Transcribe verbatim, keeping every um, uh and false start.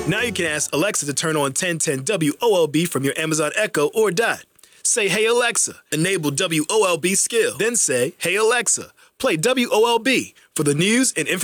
Now you can ask Alexa to turn on ten ten W O L B from your Amazon Echo or Dot. Say, "Hey Alexa, enable W O L B skill." Then say, "Hey Alexa, play W O L B for the news and information."